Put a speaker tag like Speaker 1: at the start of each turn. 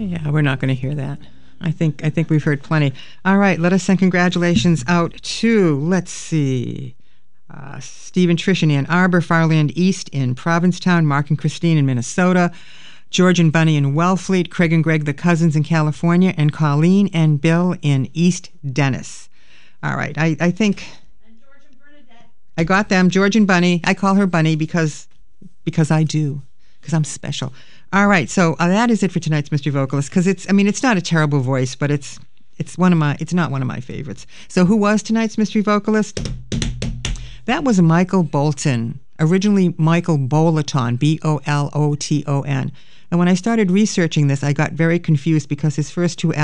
Speaker 1: Yeah, we're not going to hear that. I think we've heard plenty. All right, let us send congratulations out to, let's see, Steve and Trish in Ann Arbor, Farland East in Provincetown, Mark and Christine in Minnesota, George and Bunny in Wellfleet, Craig and Greg, the cousins in California, and Colleen and Bill in East Dennis. All right, I think...
Speaker 2: And George and Bernadette.
Speaker 1: I got them, George and Bunny. I call her Bunny because I do, because I'm special. All right, so that is it for tonight's Mystery Vocalist, because it's not a terrible voice, but it's not one of my favorites. So who was tonight's Mystery Vocalist? That was Michael Bolton, originally Michael Boloton, Boloton. And when I started researching this, I got very confused because his first two